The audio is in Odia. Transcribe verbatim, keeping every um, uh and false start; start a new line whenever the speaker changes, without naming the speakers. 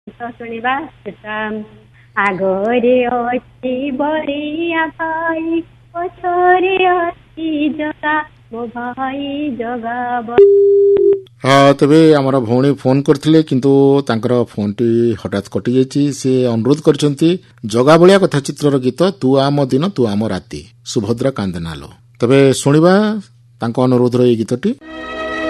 ଶୁଣିବା ସେଟା ଆଗରେ ଅଛି ବରିଆ ଭାଇ ପଛରେ ଅଛି ଜଗା ମୋ ଭାଇ ଜଗା।
ହଁ ତେବେ ଆମର ଭଉଣୀ ଫୋନ କରିଥିଲେ କିନ୍ତୁ ତାଙ୍କର ଫୋନଟି ହଠାତ୍ କଟିଯାଇଛି। ସେ ଅନୁରୋଧ କରିଛନ୍ତି ଜଗା ବଳିଆ କଥା ଚିତ୍ରର ଗୀତ ତୁ ଆମ ଦିନ ତୁ ଆମ ରାତି ସୁଭଦ୍ରା କାନ୍ଦନାଲ। ତେବେ ଶୁଣିବା ତାଙ୍କ ଅନୁରୋଧର ଏଇ ଗୀତଟି।